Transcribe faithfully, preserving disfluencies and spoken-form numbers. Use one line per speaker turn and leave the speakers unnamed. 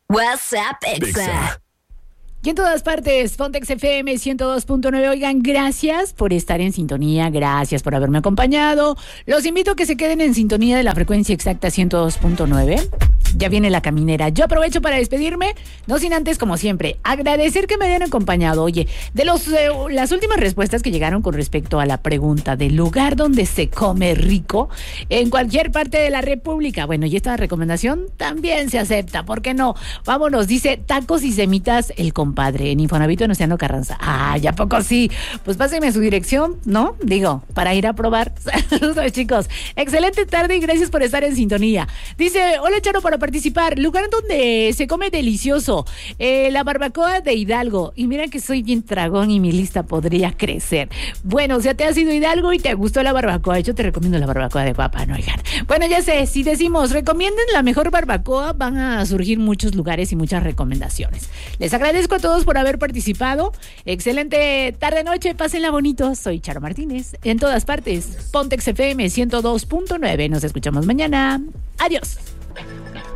WhatsApp Exa.
Y en todas partes, Pontex F M ciento dos punto nueve. Oigan, gracias por estar en sintonía, gracias por haberme acompañado. Los invito a que se queden en sintonía de la frecuencia exacta ciento dos punto nueve. Ya viene la caminera. Yo aprovecho para despedirme, no sin antes, como siempre, agradecer que me hayan acompañado. Oye, de los eh, las últimas respuestas que llegaron con respecto a la pregunta del lugar donde se come rico en cualquier parte de la República. Bueno, y esta recomendación también se acepta, ¿por qué no? Vámonos, dice tacos y semitas el compadre en Infonavit Venustiano Carranza. Ah, ¿ya poco sí? Pues pásenme su dirección, ¿no? Digo, para ir a probar. Saludos, chicos. Excelente tarde y gracias por estar en sintonía. Dice, hola, Charo, para participar, lugar donde se come delicioso, eh, la barbacoa de Hidalgo. Y mira que soy bien tragón y mi lista podría crecer. Bueno, o sea, te has ido a Hidalgo y te gustó la barbacoa. Yo te recomiendo la barbacoa de Guapa, no, oigan. Bueno, ya sé, si decimos recomienden la mejor barbacoa, van a surgir muchos lugares y muchas recomendaciones. Les agradezco a todos por haber participado. Excelente tarde noche, pásenla bonito. Soy Charo Martínez, en todas partes, Pontex F M ciento dos punto nueve. Nos escuchamos mañana. Adiós.